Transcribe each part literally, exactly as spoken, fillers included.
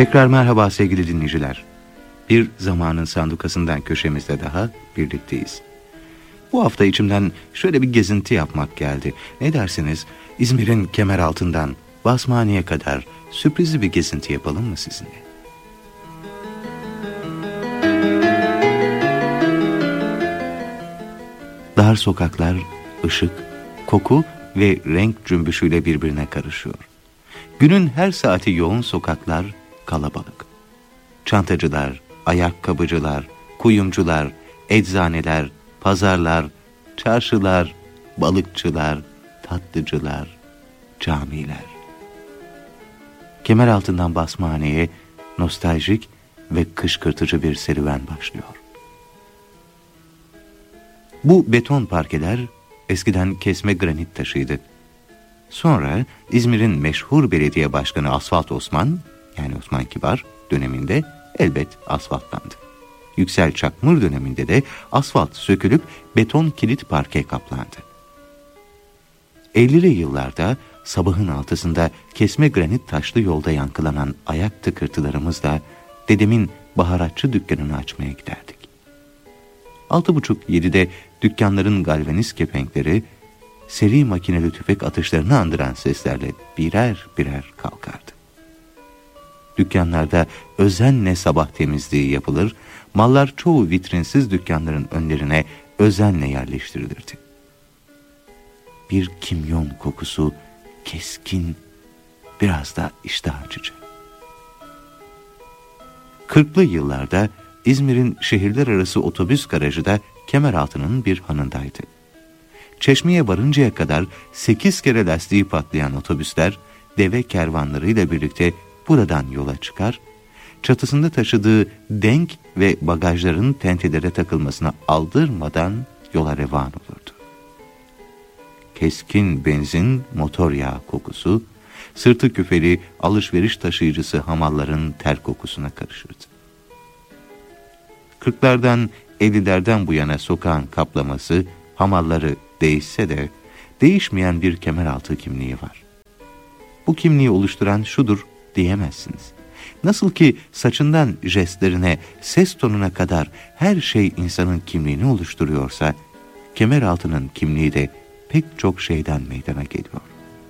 Tekrar merhaba sevgili dinleyiciler. Bir Zamanın Sandukası'ndan köşemizde daha birlikteyiz. Bu hafta içimden şöyle bir gezinti yapmak geldi. Ne dersiniz? İzmir'in Kemeraltı'ndan Basmani'ye kadar sürprizli bir gezinti yapalım mı sizinle? Dar sokaklar, ışık, koku ve renk cümbüşüyle birbirine karışıyor. Günün her saati yoğun sokaklar, kalabalık. Çantacılar, ayakkabıcılar, kuyumcular, eczaneler, pazarlar, çarşılar, balıkçılar, tatlıcılar, camiler. Kemeraltı'ndan Basmani'ye nostaljik ve kışkırtıcı bir serüven başlıyor. Bu beton parkeler eskiden kesme granit taşıydı. Sonra İzmir'in meşhur belediye başkanı Asfalt Osman, yani Osman Kibar döneminde elbet asfaltlandı. Yüksel Çakmur döneminde de asfalt sökülüp beton kilit parke kaplandı. ellili yıllarda sabahın altısında kesme granit taşlı yolda yankılanan ayak tıkırtılarımızla dedemin baharatçı dükkanını açmaya giderdik. Altı buçuk yedide dükkanların galvaniz kepenkleri seri makineli tüfek atışlarını andıran seslerle birer birer kalkardı. Dükkanlarda özenle sabah temizliği yapılır, mallar çoğu vitrinsiz dükkanların önlerine özenle yerleştirilirdi. Bir kimyon kokusu keskin, biraz da iştah açıcı. Kırklı yıllarda İzmir'in şehirler arası otobüs garajı da Kemeraltı'nın bir hanındaydı. Çeşmeye varıncaya kadar sekiz kere lastiği patlayan otobüsler deve kervanlarıyla birlikte buradan yola çıkar, çatısında taşıdığı denk ve bagajların tentelere takılmasına aldırmadan yola revan olurdu. Keskin benzin, motor yağı kokusu, sırtı küfeli alışveriş taşıyıcısı hamalların ter kokusuna karışırdı. Kırklardan, ellilerden bu yana sokağın kaplaması, hamalları değişse de değişmeyen bir Kemeraltı kimliği var. Bu kimliği oluşturan şudur diyemezsiniz. Nasıl ki saçından jestlerine, ses tonuna kadar her şey insanın kimliğini oluşturuyorsa, Kemeraltı'nın kimliği de pek çok şeyden meydana geliyor.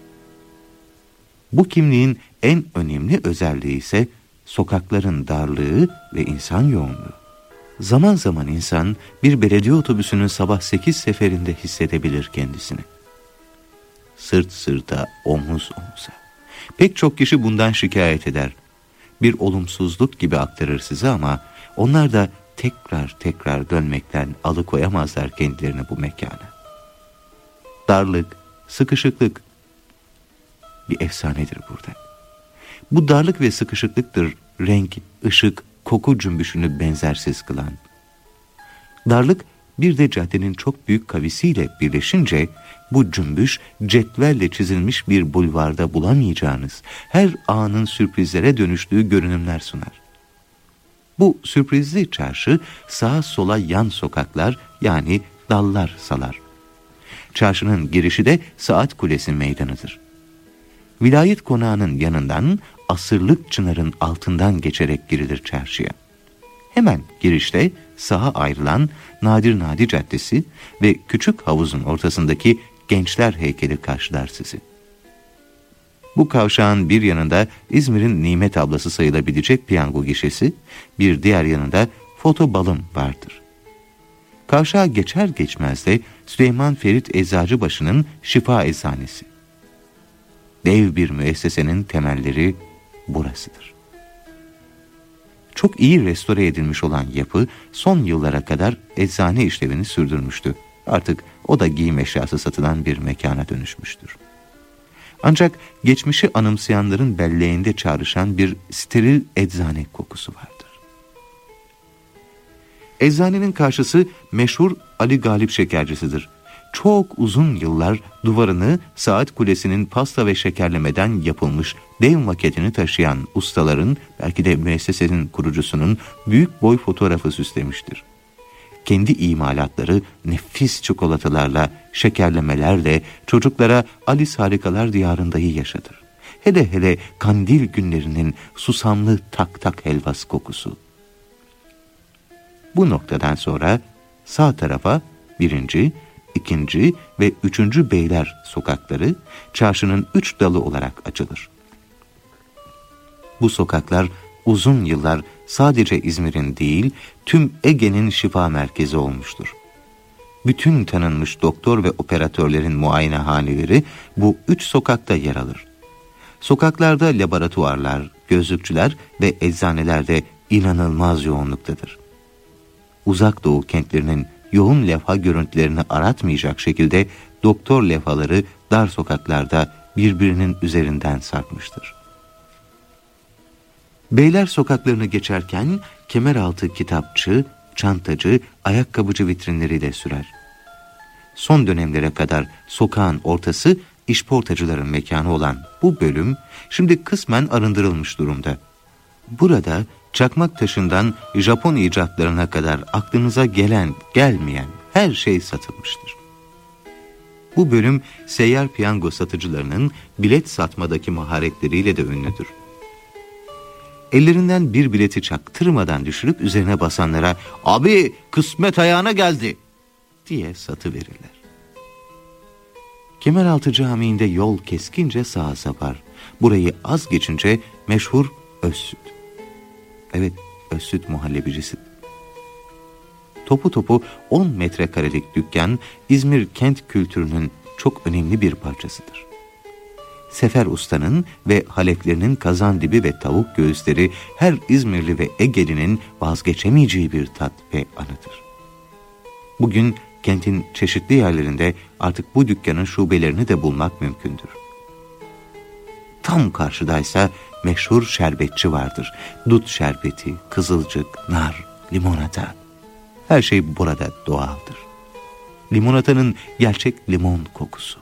Bu kimliğin en önemli özelliği ise sokakların darlığı ve insan yoğunluğu. Zaman zaman insan bir belediye otobüsünün sabah sekiz seferinde hissedebilir kendisini. Sırt sırta, omuz omuza. Pek çok kişi bundan şikayet eder. Bir olumsuzluk gibi aktarır size ama onlar da tekrar tekrar dönmekten alıkoyamazlar kendilerini bu mekana. Darlık, sıkışıklık bir efsanedir burada. Bu darlık ve sıkışıklıktır renk, ışık, koku cümbüşünü benzersiz kılan. Darlık bir de caddenin çok büyük kavisiyle birleşince bu cümbüş cetvelle çizilmiş bir bulvarda bulamayacağınız her anın sürprizlere dönüştüğü görünümler sunar. Bu sürprizli çarşı sağa sola yan sokaklar yani dallar salar. Çarşının girişi de Saat Kulesi meydanıdır. Vilayet konağının yanından asırlık çınarın altından geçerek girilir çarşıya. Hemen girişte sağa ayrılan Nadir Nadi Caddesi ve küçük havuzun ortasındaki gençler heykeli karşılar sizi. Bu kavşağın bir yanında İzmir'in nimet ablası sayılabilecek piyango gişesi, bir diğer yanında foto balım vardır. Kavşağa geçer geçmez de Süleyman Ferit Eczacıbaşı'nın şifa eczanesi. Dev bir müessesenin temelleri burasıdır. Çok iyi restore edilmiş olan yapı son yıllara kadar eczane işlevini sürdürmüştü. Artık o da giyim eşyası satılan bir mekana dönüşmüştür. Ancak geçmişi anımsayanların belleğinde çağrışan bir steril eczane kokusu vardır. Eczanenin karşısı meşhur Ali Galip şekercisidir. Çok uzun yıllar duvarını Saat Kulesi'nin pasta ve şekerlemeden yapılmış dev maketini taşıyan ustaların, belki de müessesenin kurucusunun büyük boy fotoğrafı süslemiştir. Kendi imalatları nefis çikolatalarla, şekerlemelerle çocuklara Alice Harikalar Diyarında'yı yaşatır. Hele hele kandil günlerinin susamlı tak tak helvası kokusu. Bu noktadan sonra sağ tarafa birinci, ikinci ve üçüncü Beyler sokakları çarşının üç dalı olarak açılır. Bu sokaklar uzun yıllar sadece İzmir'in değil, tüm Ege'nin şifa merkezi olmuştur. Bütün tanınmış doktor ve operatörlerin muayenehaneleri bu üç sokakta yer alır. Sokaklarda laboratuvarlar, gözlükçüler ve eczaneler de inanılmaz yoğunluktadır. Uzak Doğu kentlerinin yoğun levha görüntülerini aratmayacak şekilde doktor levhaları dar sokaklarda birbirinin üzerinden sarkmıştır. Beyler sokaklarını geçerken kemeraltı kitapçı, çantacı, ayakkabıcı vitrinleriyle sürer. Son dönemlere kadar sokağın ortası işportacıların mekanı olan bu bölüm şimdi kısmen arındırılmış durumda. Burada çakmak taşından Japon icatlarına kadar aklınıza gelen, gelmeyen her şey satılmıştır. Bu bölüm seyyar piyango satıcılarının bilet satmadaki maharetleriyle de ünlüdür. Ellerinden bir bileti çaktırmadan düşürüp üzerine basanlara "Abi kısmet ayağına geldi" diye satıverirler. Kemeraltı Camii'nde yol keskince sağa sapar. Burayı az geçince meşhur Özsüt. Evet, Özsüt muhallebicisi. Topu topu on metrekarelik dükkan İzmir kent kültürünün çok önemli bir parçasıdır. Sefer Usta'nın ve haleflerinin kazandibi ve tavuk göğüsleri her İzmirli ve Egelinin vazgeçemeyeceği bir tat ve anıdır. Bugün kentin çeşitli yerlerinde artık bu dükkanın şubelerini de bulmak mümkündür. Tam karşıdaysa meşhur şerbetçi vardır. Dut şerbeti, kızılcık, nar, limonata. Her şey burada doğaldır. Limonatanın gerçek limon kokusu.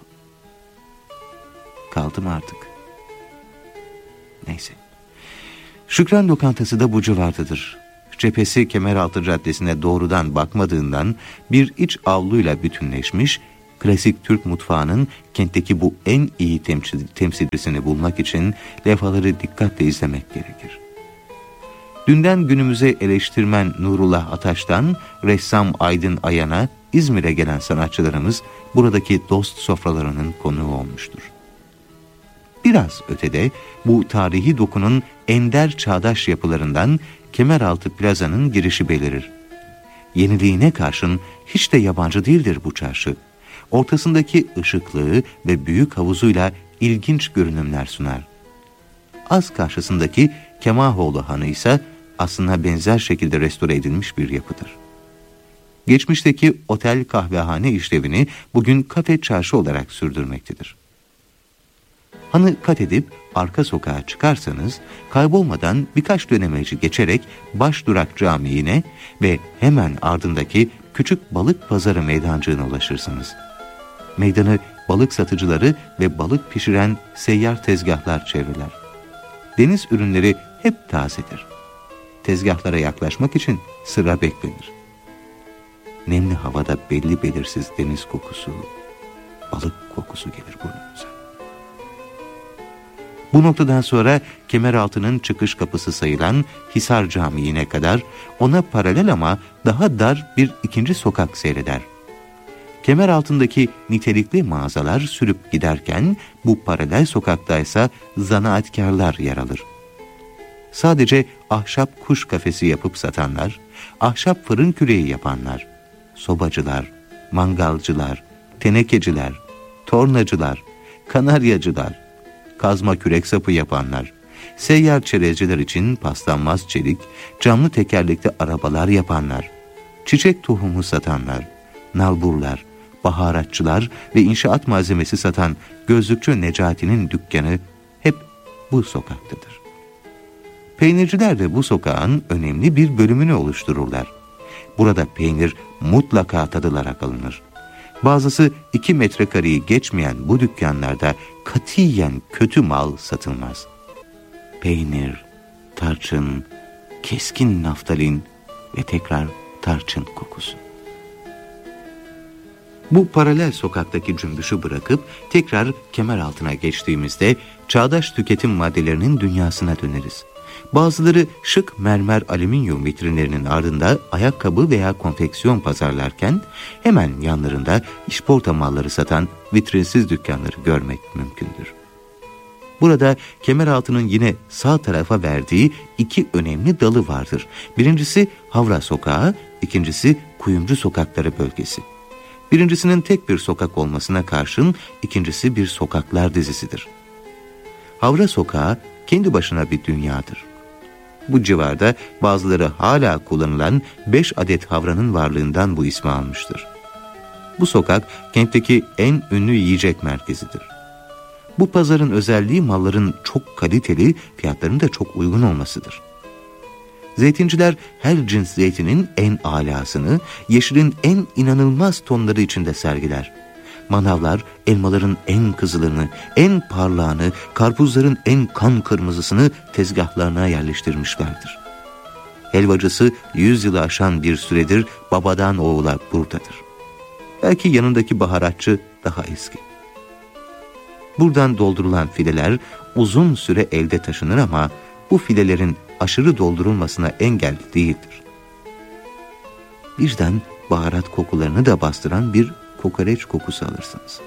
Kaldı mı artık? Neyse. Şükran lokantası da bu civardadır. Cephesi Kemeraltı Caddesi'ne doğrudan bakmadığından bir iç avluyla bütünleşmiş, klasik Türk mutfağının kentteki bu en iyi temsil, temsilcisini bulmak için levhaları dikkatle izlemek gerekir. Dünden günümüze eleştirmen Nurullah Ataş'tan ressam Aydın Ayan'a İzmir'e gelen sanatçılarımız buradaki dost sofralarının konuğu olmuştur. Biraz ötede bu tarihi dokunun ender çağdaş yapılarından Kemeraltı Plaza'nın girişi belirir. Yeniliğine karşın hiç de yabancı değildir bu çarşı. Ortasındaki ışıklığı ve büyük havuzuyla ilginç görünümler sunar. Az karşısındaki Kemahoğlu Hanı ise aslında benzer şekilde restore edilmiş bir yapıdır. Geçmişteki otel kahvehane işlevini bugün kafe çarşı olarak sürdürmektedir. Hanı kat edip arka sokağa çıkarsanız kaybolmadan birkaç dönemeci geçerek baş durak camiine ve hemen ardındaki küçük balık pazarı meydancığına ulaşırsınız. Meydanı balık satıcıları ve balık pişiren seyyar tezgahlar çevreler. Deniz ürünleri hep tazedir. Tezgahlara yaklaşmak için sıra beklenir. Nemli havada belli belirsiz deniz kokusu, balık kokusu gelir burnunuza. Bu noktadan sonra Kemeraltı'nın çıkış kapısı sayılan Hisar Camii'ne kadar ona paralel ama daha dar bir ikinci sokak seyreder. Kemeraltı'ndaki nitelikli mağazalar sürüp giderken bu paralel sokaktaysa zanaatkarlar yer alır. Sadece ahşap kuş kafesi yapıp satanlar, ahşap fırın küreği yapanlar, sobacılar, mangalcılar, tenekeciler, tornacılar, kanaryacılar, kazma kürek sapı yapanlar, seyyar çerezciler için paslanmaz çelik, camlı tekerlekli arabalar yapanlar, çiçek tohumu satanlar, nalburlar, baharatçılar ve inşaat malzemesi satan gözlükçü Necati'nin dükkanı hep bu sokaktadır. Peynirciler de bu sokağın önemli bir bölümünü oluştururlar. Burada peynir mutlaka tadılarak alınır. Bazısı iki metrekareyi geçmeyen bu dükkanlarda katiyen kötü mal satılmaz. Peynir, tarçın, keskin naftalin ve tekrar tarçın kokusu. Bu paralel sokaktaki cümbüşü bırakıp tekrar kemer altına geçtiğimizde çağdaş tüketim maddelerinin dünyasına döneriz. Bazıları şık mermer alüminyum vitrinlerinin ardında ayakkabı veya konfeksiyon pazarlarken hemen yanlarında işporta malları satan vitrinsiz dükkanları görmek mümkündür. Burada Kemeraltı'nın yine sağ tarafa verdiği iki önemli dalı vardır. Birincisi Havra Sokağı, ikincisi Kuyumcu Sokakları bölgesi. Birincisinin tek bir sokak olmasına karşın ikincisi bir sokaklar dizisidir. Havra Sokağı kendi başına bir dünyadır. Bu civarda bazıları hala kullanılan beş adet havranın varlığından bu ismi almıştır. Bu sokak kentteki en ünlü yiyecek merkezidir. Bu pazarın özelliği malların çok kaliteli, fiyatlarının da çok uygun olmasıdır. Zeytinciler her cins zeytinin en alasını, yeşilin en inanılmaz tonları içinde sergiler. Manavlar elmaların en kızılını, en parlağını, karpuzların en kan kırmızısını tezgahlarına yerleştirmişlerdir. Helvacısı yüz yılı aşan bir süredir babadan oğula buradadır. Belki yanındaki baharatçı daha eski. Buradan doldurulan fileler uzun süre elde taşınır ama bu filelerin aşırı doldurulmasına engel değildir. Birden baharat kokularını da bastıran bir kokoreç kokusu alırsınız.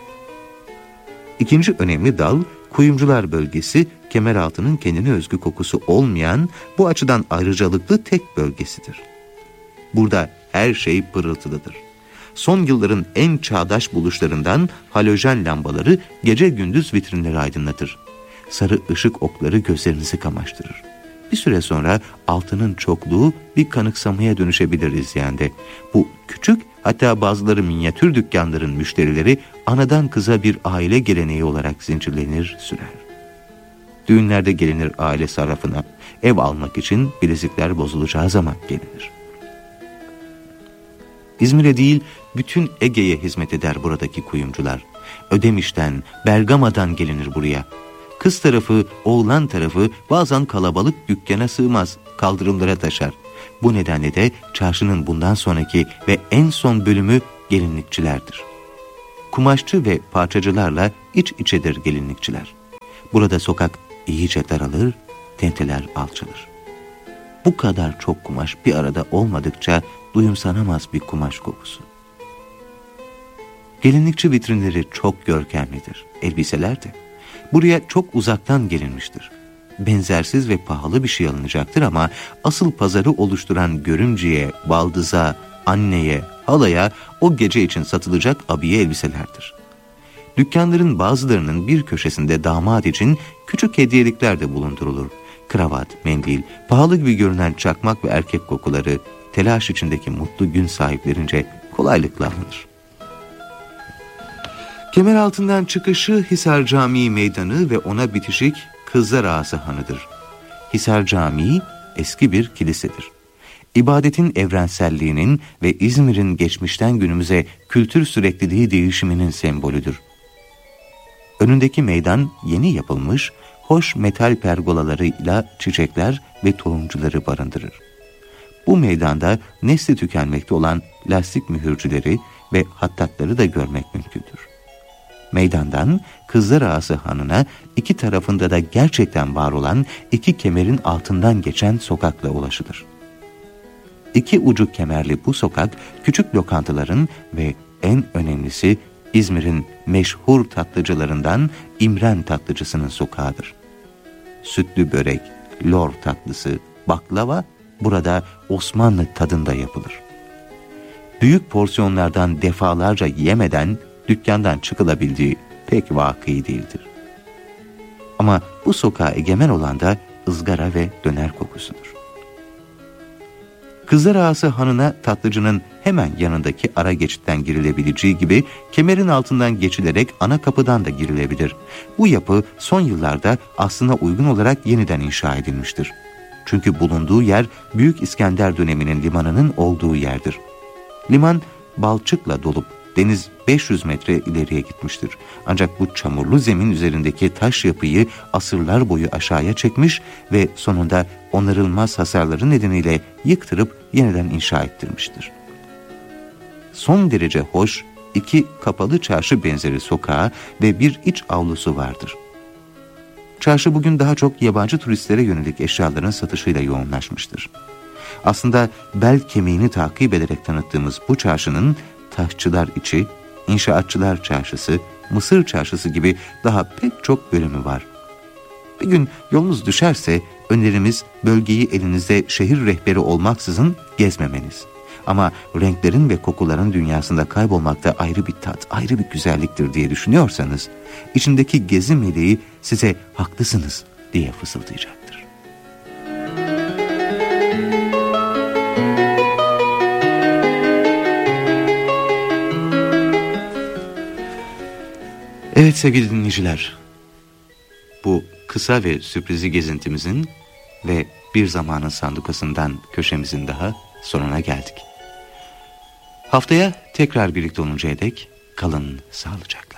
İkinci önemli dal, kuyumcular bölgesi, Kemeraltı'nın kendine özgü kokusu olmayan, bu açıdan ayrıcalıklı tek bölgesidir. Burada her şey pırıltılıdır. Son yılların en çağdaş buluşlarından halojen lambaları gece gündüz vitrinleri aydınlatır. Sarı ışık okları gözlerinizi kamaştırır. Bir süre sonra altının çokluğu bir kanıksamaya dönüşebilir izleyende. Bu küçük, hatta bazıları minyatür dükkanların müşterileri anadan kıza bir aile geleneği olarak zincirlenir sürer. Düğünlerde gelinir aile sarrafına, ev almak için bilezikler bozulacağı zaman gelinir. İzmir'e değil, bütün Ege'ye hizmet eder buradaki kuyumcular. Ödemiş'ten, Bergama'dan gelinir buraya. Kız tarafı, oğlan tarafı bazen kalabalık dükkana sığmaz, kaldırımlara taşar. Bu nedenle de çarşının bundan sonraki ve en son bölümü gelinlikçilerdir. Kumaşçı ve parçacılarla iç içedir gelinlikçiler. Burada sokak iyice daralır, tenteler alçalır. Bu kadar çok kumaş bir arada olmadıkça duyumsanamaz bir kumaş kokusu. Gelinlikçi vitrinleri çok görkemlidir, elbiseler de. Buraya çok uzaktan gelinmiştir. Benzersiz ve pahalı bir şey alınacaktır ama asıl pazarı oluşturan görümceye, baldıza, anneye, halaya o gece için satılacak abiye elbiselerdir. Dükkanların bazılarının bir köşesinde damat için küçük hediyelikler de bulundurulur. Kravat, mendil, pahalı gibi görünen çakmak ve erkek kokuları, telaş içindeki mutlu gün sahiplerince kolaylıkla alınır. Kemeraltı'ndan çıkışı Hisar Camii Meydanı ve ona bitişik Kızlar Ağası Hanı'dır. Hisar Camii eski bir kilisedir. İbadetin evrenselliğinin ve İzmir'in geçmişten günümüze kültür sürekliliği değişiminin sembolüdür. Önündeki meydan yeni yapılmış, hoş metal pergolalarıyla çiçekler ve tohumcuları barındırır. Bu meydanda nesli tükenmekte olan lastik mühürcüleri ve hattatları da görmek mümkündür. Meydandan Kızlar Ağası Hanı'na iki tarafında da gerçekten var olan iki kemerin altından geçen sokakla ulaşılır. İki ucu kemerli bu sokak küçük lokantaların ve en önemlisi İzmir'in meşhur tatlıcılarından İmren Tatlıcısının sokağıdır. Sütlü börek, lor tatlısı, baklava burada Osmanlı tadında yapılır. Büyük porsiyonlardan defalarca yemeden dükkandan çıkılabildiği pek vakı değildir. Ama bu sokağa egemen olan da ızgara ve döner kokusudur. Kızlar Ağası Hanı'na tatlıcının hemen yanındaki ara geçitten girilebileceği gibi kemerin altından geçilerek ana kapıdan da girilebilir. Bu yapı son yıllarda aslına uygun olarak yeniden inşa edilmiştir. Çünkü bulunduğu yer Büyük İskender döneminin limanının olduğu yerdir. Liman balçıkla dolup deniz beş yüz metre ileriye gitmiştir. Ancak bu çamurlu zemin üzerindeki taş yapıyı asırlar boyu aşağıya çekmiş ve sonunda onarılmaz hasarları nedeniyle yıktırıp yeniden inşa ettirmiştir. Son derece hoş, iki kapalı çarşı benzeri sokağı ve bir iç avlusu vardır. Çarşı bugün daha çok yabancı turistlere yönelik eşyaların satışıyla yoğunlaşmıştır. Aslında bel kemiğini takip ederek tanıttığımız bu çarşının taşçılar içi, inşaatçılar çarşısı, Mısır çarşısı gibi daha pek çok bölümü var. Bir gün yolunuz düşerse önerimiz bölgeyi elinizde şehir rehberi olmaksızın gezmemeniz. Ama renklerin ve kokuların dünyasında kaybolmakta ayrı bir tat, ayrı bir güzelliktir diye düşünüyorsanız, içindeki gezi meleği size haklısınız diye fısıldayacaktır. Evet sevgili dinleyiciler, bu kısa ve sürprizli gezintimizin ve bir zamanın sandukasından köşemizin daha sonuna geldik. Haftaya tekrar birlikte oluncaya dek kalın sağlıcakla.